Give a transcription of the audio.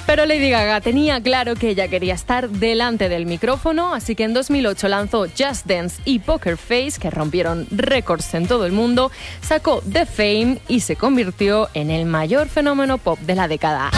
Pero Lady Gaga tenía claro que ella quería estar delante del micrófono, así que en 2008 lanzó Just Dance y Poker Face, que rompieron récords en todo el mundo, sacó The Fame y se convirtió en el mayor fenómeno pop de la década.